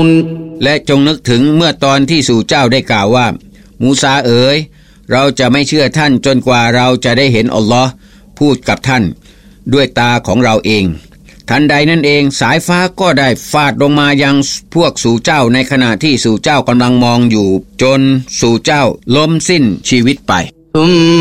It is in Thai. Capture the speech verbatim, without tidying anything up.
และจงนึกถึงเมื่อตอนที่สู่เจ้าได้กล่าวว่ามูซาเอ๋ยเราจะไม่เชื่อท่านจนกว่าเราจะได้เห็นอัลลอฮ์พูดกับท่านด้วยตาของเราเองทันใดนั้นเองสายฟ้าก็ได้ฟาดลงมายังพวกสู่เจ้าในขณะที่สู่เจ้ากำลังมองอยู่จนสู่เจ้าล้มสิ้นชีวิตไป